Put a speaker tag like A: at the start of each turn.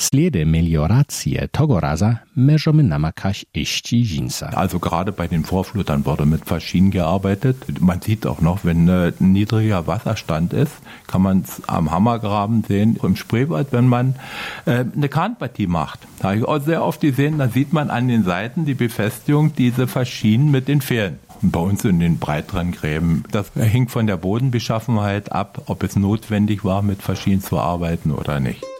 A: Sliede melioracije togo raza możemy namakać jeszcze dżinsa.
B: Also gerade bei den Vorflutern wurde mit Faschinen gearbeitet. Man sieht auch noch, wenn ein niedriger Wasserstand ist, kann man es am Hammergraben sehen, im Spreewald, wenn man eine Kahnpartie macht. Da habe ich auch sehr oft gesehen, da sieht man an den Seiten die Befestigung, diese Faschinen mit den Pfählen. Bei uns in den breiteren Gräben, das hängt von der Bodenbeschaffenheit ab, ob es notwendig war, mit Faschinen zu arbeiten oder nicht.